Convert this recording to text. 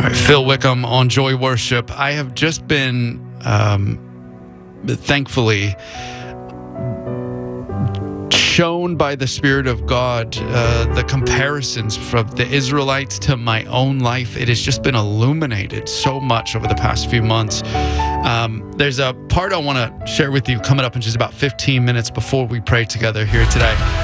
right, Phil Wickham on Joy Worship. I have just been, thankfully, shown by the Spirit of God the comparisons from the Israelites to my own life. It has just been illuminated so much over the past few months. There's a part I want to share with you coming up in just about 15 minutes before we pray together here today.